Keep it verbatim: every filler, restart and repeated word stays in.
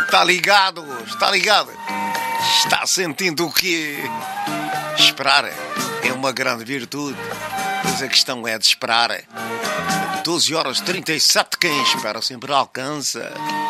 Está ligado, está ligado. Está sentindo o quê? Esperar é uma grande virtude, mas a questão é de esperar. doze horas e trinta e sete, quem espera sempre alcança.